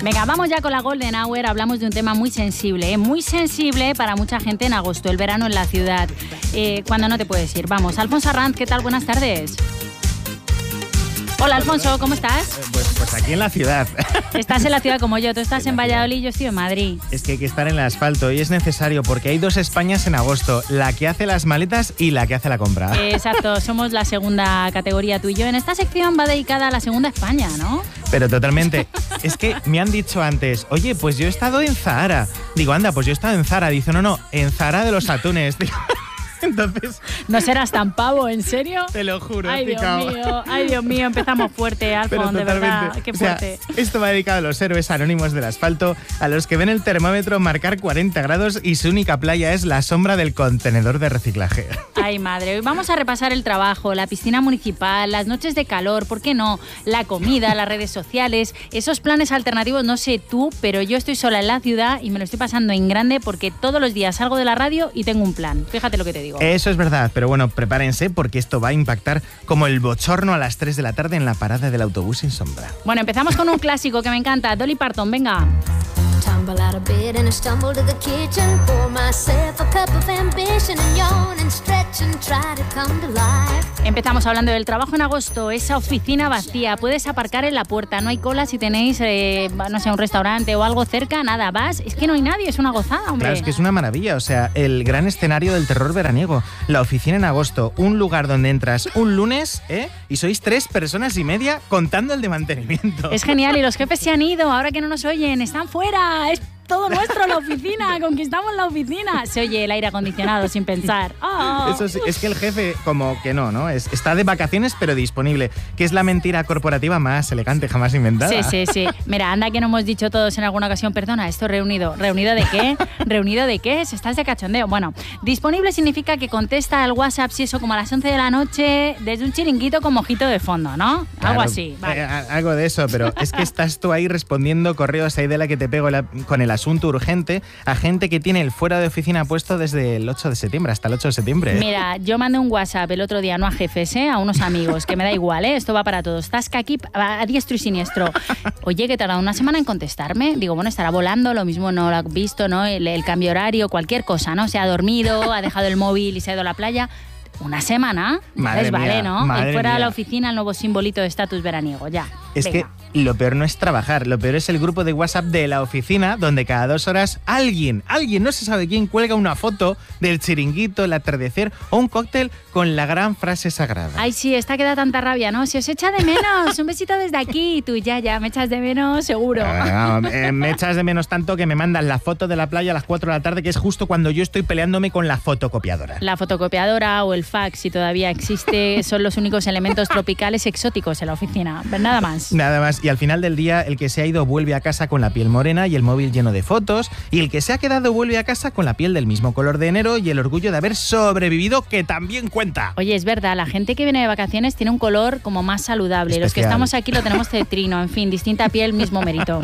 Venga, vamos ya con la Golden Hour. Hablamos de un tema muy sensible, muy sensible para mucha gente en agosto, el verano en la ciudad, cuando no te puedes ir. Vamos, Alfonso Arranz, ¿qué tal? Buenas tardes. Hola, Alfonso, ¿cómo estás? Pues aquí en la ciudad. Estás en la ciudad como yo, tú estás en Valladolid, yo estoy en Madrid. Es que hay que estar en el asfalto y es necesario porque hay dos Españas en agosto, la que hace las maletas y la que hace la compra. Exacto, somos la segunda categoría tú y yo. En esta sección va dedicada a la segunda España, ¿no? Pero totalmente. Es que me han dicho antes, oye, pues yo he estado en Zahara. Digo, anda, pues yo he estado en Zara. Dice, no, en Zahara de los atunes. Digo, entonces... No serás tan pavo, ¿en serio? Te lo juro. Ay, Dios mío, empezamos fuerte, Alfon, de verdad, qué fuerte. O sea, esto va dedicado a los héroes anónimos del asfalto, a los que ven el termómetro marcar 40 grados y su única playa es la sombra del contenedor de reciclaje. Ay, madre, hoy vamos a repasar el trabajo, la piscina municipal, las noches de calor, ¿por qué no? La comida, las redes sociales, esos planes alternativos, no sé tú, pero yo estoy sola en la ciudad y me lo estoy pasando en grande porque todos los días salgo de la radio y tengo un plan. Fíjate lo que te digo. Eso es verdad, pero bueno, prepárense porque esto va a impactar como el bochorno a las 3 de la tarde en la parada del autobús sin sombra. Bueno, empezamos con un clásico que me encanta, Dolly Parton, venga. Tumble out of bed and I stumble to the kitchen, pour myself a cup of ambition and yawn and stretch and try to come to life. Empezamos hablando del trabajo en agosto, esa oficina vacía, puedes aparcar en la puerta, no hay cola si tenéis, no sé, un restaurante o algo cerca, nada, vas, es que no hay nadie, es una gozada, hombre. Claro, es que es una maravilla, o sea, el gran escenario del terror veraniego, la oficina en agosto, un lugar donde entras un lunes, y sois 3 personas y media contando el de mantenimiento. Es genial, y los jefes se han ido, ahora que no nos oyen, están fuera, es todo nuestro, la oficina, conquistamos la oficina. Se oye el aire acondicionado sin pensar. Oh. Eso sí, es que el jefe como que no, está de vacaciones pero disponible, que es la mentira corporativa más elegante jamás inventada. Sí. Mira, anda que no hemos dicho todos en alguna ocasión, perdona, esto reunido. ¿Reunido de qué? ¿Reunido de qué? ¿Se estás de cachondeo? Bueno, disponible significa que contesta al WhatsApp, si eso, como a las 11 de la noche, desde un chiringuito con mojito de fondo, ¿no? Claro, algo así. Vale. Algo de eso, pero es que estás tú ahí respondiendo correos ahí de la que te pego con el asunto urgente a gente que tiene el fuera de oficina puesto desde el 8 de septiembre hasta el 8 de septiembre. Mira, yo mandé un WhatsApp el otro día, no a jefes, a unos amigos, que me da igual, esto va para todos. Tasca aquí a diestro y siniestro. Oye, que tarda una semana en contestarme. Digo, bueno, estará volando, lo mismo no lo ha visto, ¿no? El cambio horario, cualquier cosa, ¿no? Se ha dormido, ha dejado el móvil y se ha ido a la playa. Una semana, madre vale, mía, ¿no? madre El fuera mía. de la oficina, el nuevo simbolito de estatus veraniego, ya. Es venga. que lo peor no es trabajar, lo peor es el grupo de WhatsApp de la oficina donde cada 2 horas alguien, no se sabe quién, cuelga una foto del chiringuito, el atardecer o un cóctel con la gran frase sagrada. Ay, sí, esta que da tanta rabia, ¿no? Se os echa de menos, un besito desde aquí. Y tú, ya, me echas de menos, seguro. Me echas de menos tanto que me mandan la foto de la playa a las 4 de la tarde, que es justo cuando yo estoy peleándome con la fotocopiadora. La fotocopiadora o el fax, si todavía existe, son los únicos elementos tropicales exóticos en la oficina. Nada más. Nada más. Y al final del día, el que se ha ido vuelve a casa con la piel morena y el móvil lleno de fotos, y el que se ha quedado vuelve a casa con la piel del mismo color de enero y el orgullo de haber sobrevivido, que también cuenta. Oye, es verdad, la gente que viene de vacaciones tiene un color como más saludable. Especial. Los que estamos aquí lo tenemos cetrino, en fin, distinta piel, mismo mérito.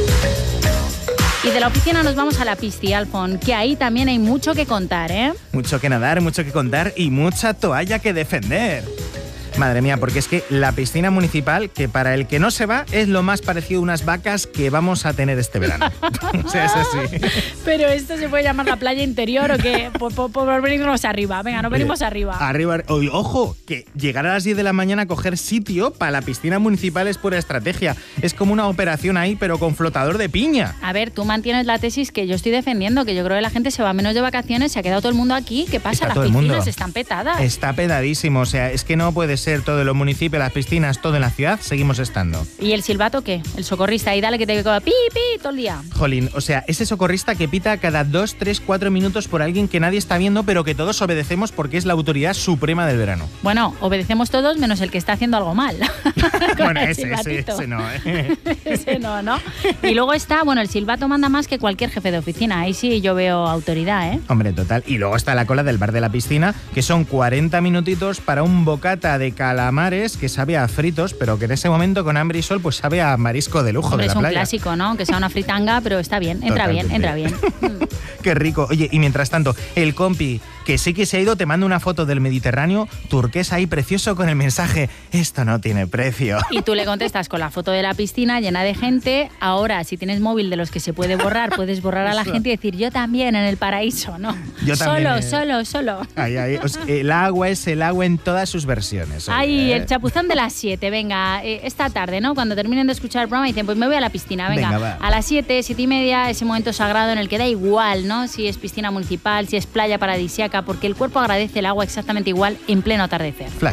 Y de la oficina nos vamos a la pisci, Alfon, que ahí también hay mucho que contar, ¿eh? Mucho que nadar, mucho que contar y mucha toalla que defender. Madre mía, porque es que la piscina municipal, que para el que no se va, es lo más parecido a unas vacas que vamos a tener este verano. O sea, es así. Pero esto se puede llamar la playa interior o qué, por venirnos arriba. Venga, no venimos arriba. Arriba. Ojo, que llegar a las 10 de la mañana a coger sitio para la piscina municipal es pura estrategia. Es como una operación ahí, pero con flotador de piña. A ver, tú mantienes la tesis que yo estoy defendiendo, que yo creo que la gente se va menos de vacaciones, se ha quedado todo el mundo aquí. ¿Qué pasa? Está Las todo el piscinas mundo. están petadas. Está pedadísimo, o sea, es que no puede ser todo en los municipios, las piscinas, todo en la ciudad, seguimos estando. ¿Y el silbato qué? El socorrista, ahí dale que te queda pi, todo el día. Jolín, o sea, ese socorrista que pita cada 2, 3, 4 minutos por alguien que nadie está viendo, pero que todos obedecemos porque es la autoridad suprema del verano. Bueno, obedecemos todos menos el que está haciendo algo mal. Bueno, ese no, Ese no, ¿no? Y luego está, bueno, el silbato manda más que cualquier jefe de oficina. Ahí sí yo veo autoridad, ¿eh? Hombre, total. Y luego está la cola del bar de la piscina, que son 40 minutitos para un bocata de calamares que sabe a fritos, pero que en ese momento con hambre y sol pues sabe a marisco de lujo. Hombre, de la es un playa. clásico, ¿no? Que sea una fritanga, pero está bien, entra Totalmente. bien. Qué rico. Oye, y mientras tanto, el compi que sí que se ha ido, te mando una foto del Mediterráneo turquesa ahí precioso con el mensaje, esto no tiene precio. Y tú le contestas con la foto de la piscina llena de gente. Ahora, si tienes móvil de los que se puede borrar, puedes borrar a la gente y decir, yo también en el paraíso, ¿no? Yo también, Solo. Ay, el agua es el agua en todas sus versiones. Ay, el chapuzón de las 7, venga, esta tarde, ¿no? Cuando terminen de escuchar el programa dicen, pues me voy a la piscina, venga a las 7, 7:30, ese momento sagrado en el que da igual, ¿no? Si es piscina municipal, si es playa paradisíaca, porque el cuerpo agradece el agua exactamente igual en pleno atardecer. Flash.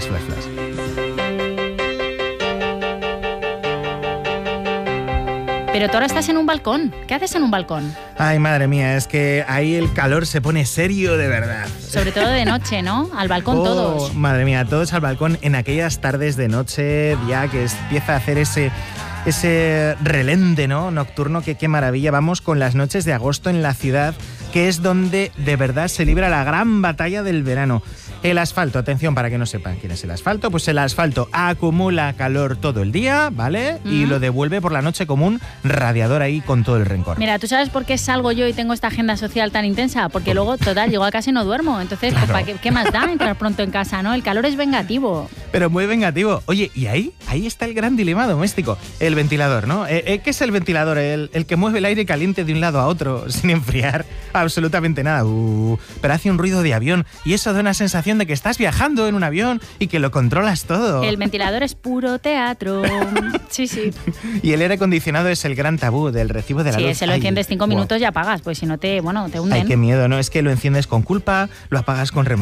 Pero tú ahora estás en un balcón. ¿Qué haces en un balcón? Ay, madre mía, es que ahí el calor se pone serio de verdad. Sobre todo de noche, ¿no? Al balcón todos. Madre mía, todos al balcón en aquellas tardes de noche, ya que empieza a hacer ese relente, ¿no? Nocturno, que qué maravilla. Vamos con las noches de agosto en la ciudad, que es donde de verdad se libra la gran batalla del verano. El asfalto, atención para que no sepan quién es el asfalto, pues el asfalto acumula calor todo el día, ¿vale? Y lo devuelve por la noche como un radiador ahí con todo el rencor. Mira, ¿tú sabes por qué salgo yo y tengo esta agenda social tan intensa? Porque luego, total, llego a casa y no duermo. Entonces, claro. Pues, ¿qué más da entrar pronto en casa, no? El calor es vengativo. Pero muy vengativo. Oye, y ahí está el gran dilema doméstico. El ventilador, ¿no? ¿Qué es el ventilador? El que mueve el aire caliente de un lado a otro sin enfriar absolutamente nada. Pero hace un ruido de avión y eso da una sensación de que estás viajando en un avión y que lo controlas todo. El ventilador es puro teatro. Sí. Y el aire acondicionado es el gran tabú del recibo de la luz. Sí, se lo enciendes 5 minutos y apagas, pues si no te hunden. Ay, qué miedo, ¿no? Es que lo enciendes con culpa, lo apagas con remordimiento.